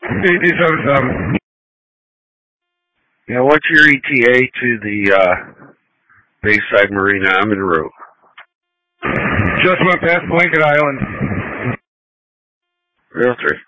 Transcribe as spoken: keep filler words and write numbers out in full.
eighty seven seven. Yeah, what's your E T A to the uh, Bayside Marina? I'm en route. Just went past Blanket Island. Realtor.